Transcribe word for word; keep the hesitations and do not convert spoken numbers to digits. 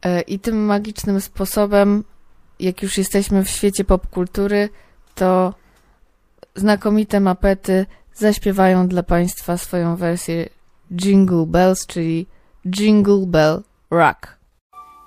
I tym magicznym sposobem, jak już jesteśmy w świecie popkultury, to znakomite Muppety zaśpiewają dla Państwa swoją wersję Jingle Bells, czyli Jingle Bell Rock.